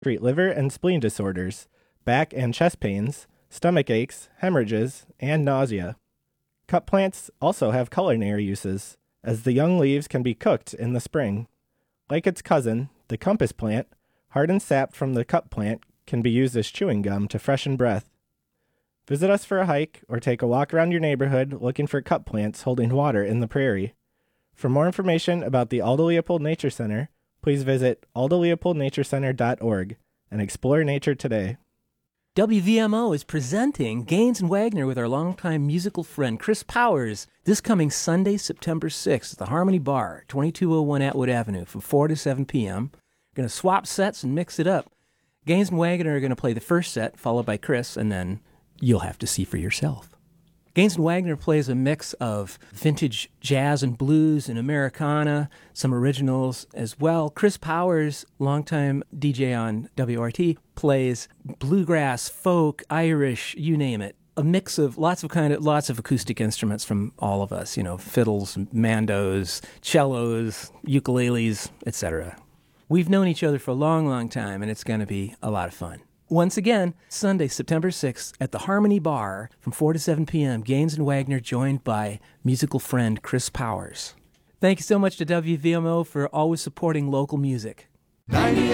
treat liver and spleen disorders, back and chest pains, stomach aches, hemorrhages, and nausea. Cup plants also have culinary uses, as the young leaves can be cooked in the spring. Like its cousin, the compass plant, hardened sap from the cup plant can be used as chewing gum to freshen breath. Visit us for a hike or take a walk around your neighborhood looking for cup plants holding water in the prairie. For more information about the Aldo Leopold Nature Center, please visit aldoleopoldnaturecenter.org and explore nature today. WVMO is presenting Gaines and Wagner with our longtime musical friend Chris Powers this coming Sunday, September 6th at the Harmony Bar, 2201 Atwood Avenue from 4 to 7 p.m. We're going to swap sets and mix it up. Gaines and Wagner are going to play the first set, followed by Chris, and then you'll have to see for yourself. Gaines and Wagner plays a mix of vintage jazz and blues and Americana, some originals as well. Chris Powers, longtime DJ on WRT, plays bluegrass, folk, Irish, you name it. A mix of lots of acoustic instruments from all of us, fiddles, mandos, cellos, ukuleles, etc. We've known each other for a long, long time, and it's going to be a lot of fun. Once again, Sunday, September 6th at the Harmony Bar from 4 to 7 p.m., Gaines and Wagner joined by musical friend Chris Powers. Thank you so much to WVMO for always supporting local music.